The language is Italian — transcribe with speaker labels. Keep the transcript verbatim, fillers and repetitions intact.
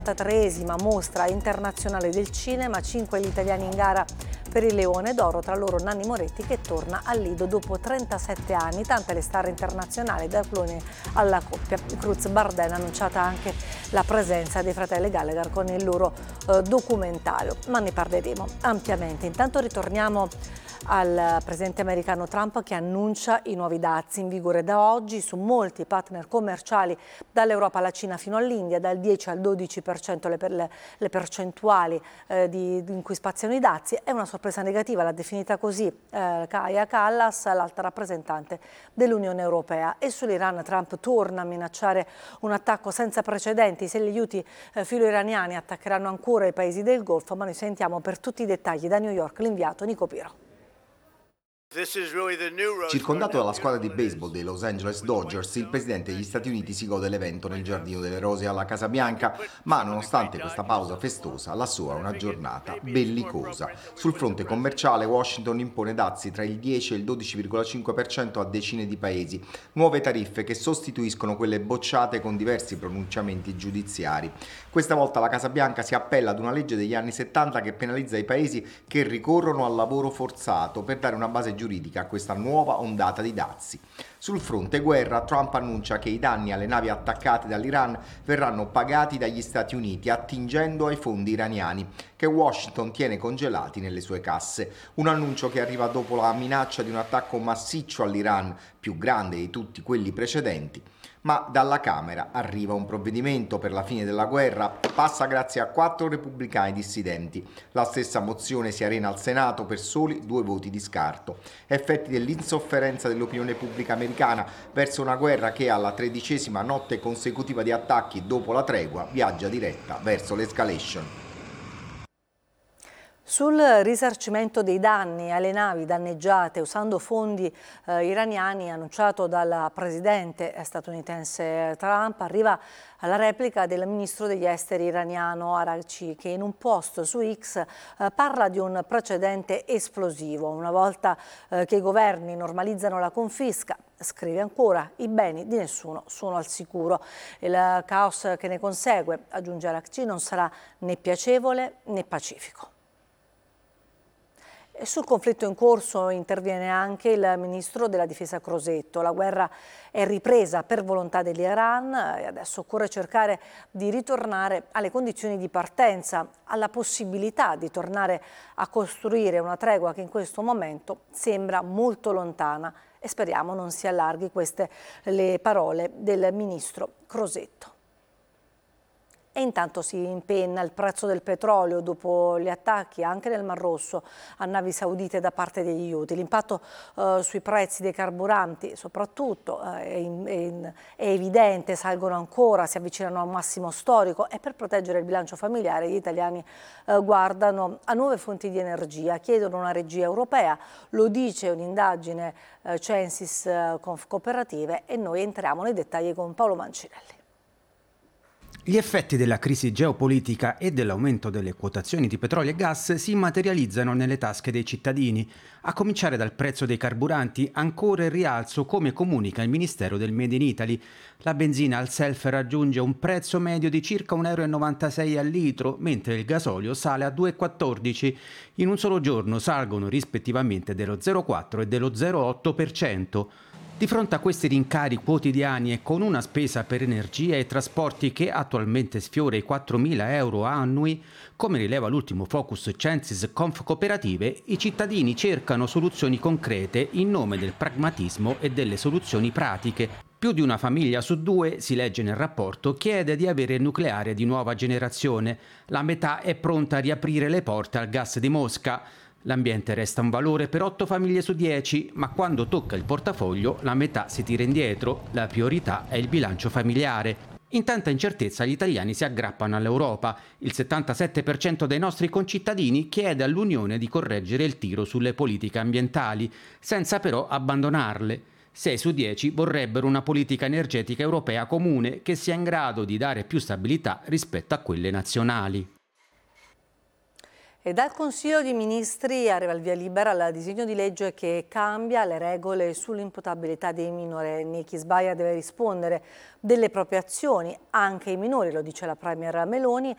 Speaker 1: quarantatreesima mostra internazionale del cinema, cinque gli italiani in gara per il Leone d'Oro, tra loro Nanni Moretti che torna al Lido dopo trentasette anni. Tante le star internazionali, da Clooney alla coppia Cruz Bardella, annunciata anche la presenza dei fratelli Gallagher con il loro eh, documentario, ma ne parleremo ampiamente. Intanto ritorniamo al presidente americano Trump che annuncia i nuovi dazi in vigore da oggi su molti partner commerciali, dall'Europa alla Cina fino all'India, dal dieci al dodici per cento le, per le, le percentuali eh, di, in cui spaziano i dazi. È una sorpresa negativa, l'ha definita così eh, Kaja Kallas, l'alta rappresentante dell'Unione Europea. E sull'Iran Trump torna a minacciare un attacco senza precedenti se gli Houthi eh, filo-iraniani attaccheranno ancora i paesi del Golfo, ma noi sentiamo per tutti i dettagli da New York l'inviato Nico Piro.
Speaker 2: Circondato dalla squadra di baseball dei Los Angeles Dodgers, il presidente degli Stati Uniti si gode l'evento nel Giardino delle Rose alla Casa Bianca, ma nonostante questa pausa festosa, la sua è una giornata bellicosa. Sul fronte commerciale, Washington impone dazi tra il dieci e il dodici virgola cinque per cento a decine di paesi, nuove tariffe che sostituiscono quelle bocciate con diversi pronunciamenti giudiziari. Questa volta la Casa Bianca si appella ad una legge degli anni settanta che penalizza i paesi che ricorrono al lavoro forzato per dare una base giuridica a questa nuova ondata di dazi. Sul fronte guerra, Trump annuncia che i danni alle navi attaccate dall'Iran verranno pagati dagli Stati Uniti attingendo ai fondi iraniani che Washington tiene congelati nelle sue casse. Un annuncio che arriva dopo la minaccia di un attacco massiccio all'Iran, più grande di tutti quelli precedenti. Ma dalla Camera arriva un provvedimento per la fine della guerra, passa grazie a quattro repubblicani dissidenti. La stessa mozione si arena al Senato per soli due voti di scarto. Effetti dell'insofferenza dell'opinione pubblica americana verso una guerra che alla tredicesima notte consecutiva di attacchi dopo la tregua viaggia diretta verso l'escalation.
Speaker 1: Sul risarcimento dei danni alle navi danneggiate usando fondi eh, iraniani, annunciato dal presidente statunitense Trump, arriva alla replica del ministro degli esteri iraniano Araghchi, che in un post su X eh, parla di un precedente esplosivo. Una volta eh, che i governi normalizzano la confisca, scrive ancora, i beni di nessuno sono al sicuro. Il caos che ne consegue, aggiunge Araghchi, non sarà né piacevole né pacifico. E sul conflitto in corso interviene anche il ministro della difesa Crosetto. La guerra è ripresa per volontà dell'Iran e adesso occorre cercare di ritornare alle condizioni di partenza, alla possibilità di tornare a costruire una tregua che in questo momento sembra molto lontana e speriamo non si allarghi. Queste le parole del ministro Crosetto. E intanto si impenna il prezzo del petrolio dopo gli attacchi anche nel Mar Rosso a navi saudite da parte degli Houthi. L'impatto eh, sui prezzi dei carburanti soprattutto eh, è, in, è, in, è evidente, salgono ancora, si avvicinano a un massimo storico e per proteggere il bilancio familiare gli italiani eh, guardano a nuove fonti di energia, chiedono una regia europea, lo dice un'indagine eh, Censis eh, Confcooperative e noi entriamo nei dettagli con Paolo Mancinelli.
Speaker 3: Gli effetti della crisi geopolitica e dell'aumento delle quotazioni di petrolio e gas si materializzano nelle tasche dei cittadini, a cominciare dal prezzo dei carburanti, ancora in rialzo come comunica il Ministero del Made in Italy. La benzina al self raggiunge un prezzo medio di circa un euro e novantasei al litro, mentre il gasolio sale a due e quattordici. In un solo giorno salgono rispettivamente dello zero virgola quattro e dello zero virgola otto per cento. Di fronte a questi rincari quotidiani e con una spesa per energia e trasporti che attualmente sfiora i quattromila euro annui, come rileva l'ultimo focus Censis Confcooperative, i cittadini cercano soluzioni concrete in nome del pragmatismo e delle soluzioni pratiche. Più di una famiglia su due, si legge nel rapporto, chiede di avere nucleare di nuova generazione. La metà è pronta a riaprire le porte al gas di Mosca. L'ambiente resta un valore per otto famiglie su dieci, ma quando tocca il portafoglio la metà si tira indietro. La priorità è il bilancio familiare. In tanta incertezza gli italiani si aggrappano all'Europa. Il settantasette per cento dei nostri concittadini chiede all'Unione di correggere il tiro sulle politiche ambientali, senza però abbandonarle. sei su dieci vorrebbero una politica energetica europea comune che sia in grado di dare più stabilità rispetto a quelle nazionali.
Speaker 1: E dal Consiglio dei Ministri arriva il via libera al disegno di legge che cambia le regole sull'imputabilità dei minorenni. Chi sbaglia deve rispondere delle proprie azioni, anche i minori, lo dice la Premier Meloni.